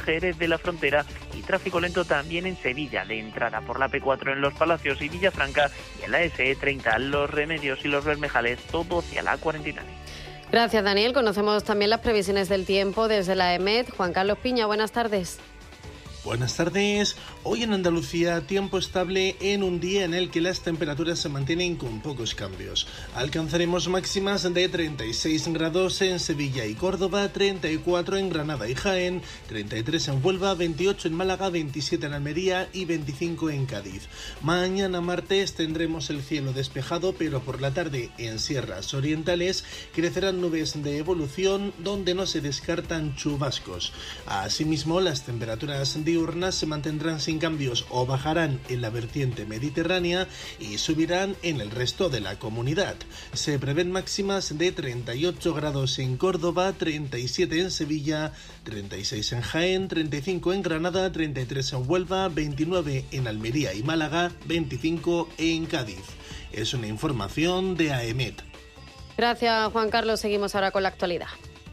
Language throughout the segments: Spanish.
Jerez de la Frontera y tráfico lento también en Sevilla, de entrada por la P4 en Los Palacios y Villafranca y en la SE30 Los Remedios y Los Bermejales, todo hacia la A49. Gracias, Daniel. Conocemos también las previsiones del tiempo desde la EMET. Juan Carlos Piña, buenas tardes. Buenas tardes. Hoy en Andalucía, tiempo estable en un día en el que las temperaturas se mantienen con pocos cambios. Alcanzaremos máximas de 36 grados en Sevilla y Córdoba, 34 en Granada y Jaén, 33 en Huelva, 28 en Málaga, 27 en Almería y 25 en Cádiz. Mañana martes tendremos el cielo despejado, pero por la tarde en sierras orientales crecerán nubes de evolución donde no se descartan chubascos. Asimismo, las temperaturas diurnas se mantendrán sin cambios o bajarán en la vertiente mediterránea y subirán en el resto de la comunidad. Se prevén máximas de 38 grados en Córdoba, 37 en Sevilla, 36 en Jaén, 35 en Granada, 33 en Huelva, 29 en Almería y Málaga, 25 en Cádiz. Es una información de AEMET. Gracias, Juan Carlos. Seguimos ahora con la actualidad.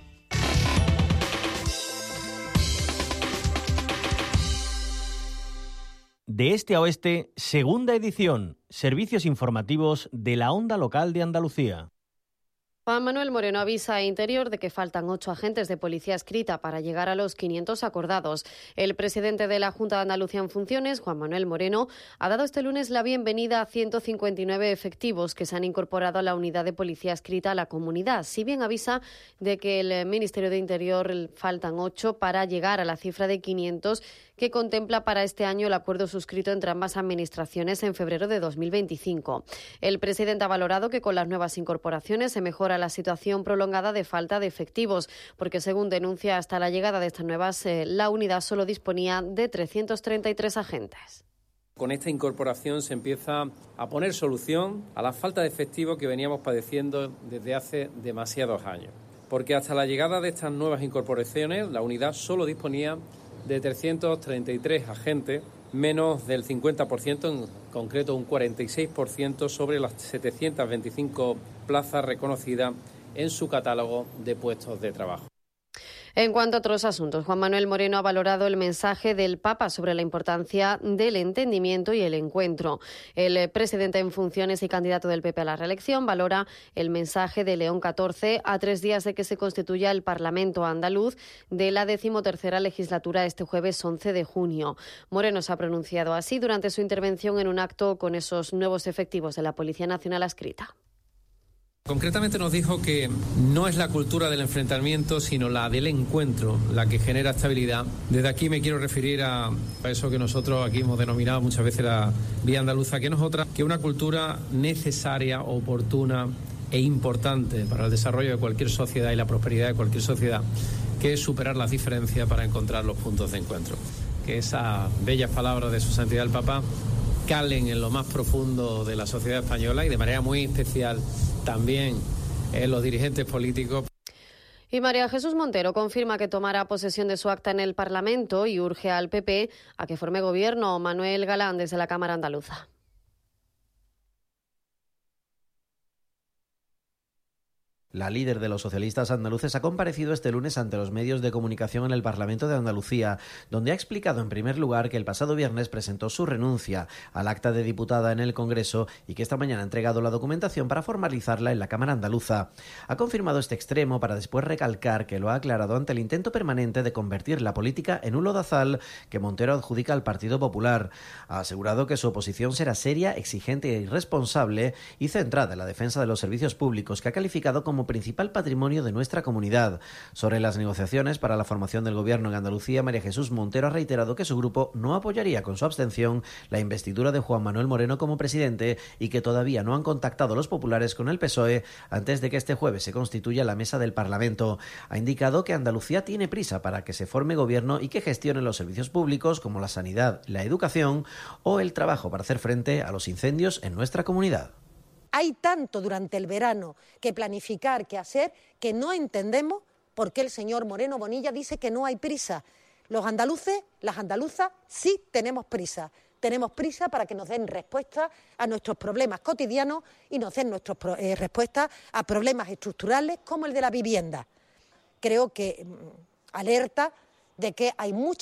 De este a oeste, segunda edición, servicios informativos de la onda local de Andalucía. Juan Manuel Moreno avisa a Interior de que faltan 8 agentes de policía adscrita para llegar a los 500 acordados. El presidente de la Junta de Andalucía en funciones, Juan Manuel Moreno, ha dado este lunes la bienvenida a 159 efectivos que se han incorporado a la unidad de policía adscrita a la comunidad. Si bien avisa de que el Ministerio de Interior faltan 8 para llegar a la cifra de 500 que contempla para este año el acuerdo suscrito entre ambas administraciones en febrero de 2025. El presidente ha valorado que con las nuevas incorporaciones se mejora la situación prolongada de falta de efectivos, porque según denuncia hasta la llegada de estas nuevas, la unidad solo disponía de 333 agentes. Con esta incorporación se empieza a poner solución a la falta de efectivo que veníamos padeciendo desde hace demasiados años. Porque hasta la llegada de estas nuevas incorporaciones, la unidad solo disponía de 333 agentes, menos del 50%, en concreto un 46% sobre las 725 plazas reconocidas en su catálogo de puestos de trabajo. En cuanto a otros asuntos, Juan Manuel Moreno ha valorado el mensaje del Papa sobre la importancia del entendimiento y el encuentro. El presidente en funciones y candidato del PP a la reelección valora el mensaje de León XIV a 3 días de que se constituya el Parlamento andaluz de la 13ª legislatura este jueves 11 de junio. Moreno se ha pronunciado así durante su intervención en un acto con esos nuevos efectivos de la Policía Nacional adscrita. Concretamente nos dijo que no es la cultura del enfrentamiento, sino la del encuentro, la que genera estabilidad. Desde aquí me quiero referir a eso que nosotros aquí hemos denominado muchas veces la vía andaluza, que no es otra que una cultura necesaria, oportuna e importante para el desarrollo de cualquier sociedad y la prosperidad de cualquier sociedad, que es superar las diferencias para encontrar los puntos de encuentro. Que esas bellas palabras de su santidad el Papa calen en lo más profundo de la sociedad española y de manera muy especial también en los dirigentes políticos. Y María Jesús Montero confirma que tomará posesión de su acta en el Parlamento y urge al PP a que forme gobierno. Manuel Galán, desde la Cámara Andaluza. La líder de los socialistas andaluces ha comparecido este lunes ante los medios de comunicación en el Parlamento de Andalucía, donde ha explicado en primer lugar que el pasado viernes presentó su renuncia al acta de diputada en el Congreso y que esta mañana ha entregado la documentación para formalizarla en la Cámara Andaluza. Ha confirmado este extremo para después recalcar que lo ha aclarado ante el intento permanente de convertir la política en un lodazal que Montero adjudica al Partido Popular. Ha asegurado que su oposición será seria, exigente e irresponsable y centrada en la defensa de los servicios públicos, que ha calificado como principal patrimonio de nuestra comunidad. Sobre las negociaciones para la formación del gobierno en Andalucía, María Jesús Montero ha reiterado que su grupo no apoyaría con su abstención la investidura de Juan Manuel Moreno como presidente y que todavía no han contactado los populares con el PSOE antes de que este jueves se constituya la mesa del Parlamento. Ha indicado que Andalucía tiene prisa para que se forme gobierno y que gestione los servicios públicos como la sanidad, la educación o el trabajo para hacer frente a los incendios en nuestra comunidad. Hay tanto durante el verano que planificar, que hacer, que no entendemos por qué el señor Moreno Bonilla dice que no hay prisa. Los andaluces, las andaluzas, sí tenemos prisa. Tenemos prisa para que nos den respuesta a nuestros problemas cotidianos y nos den respuestas a problemas estructurales como el de la vivienda. Creo que alerta de que hay mucha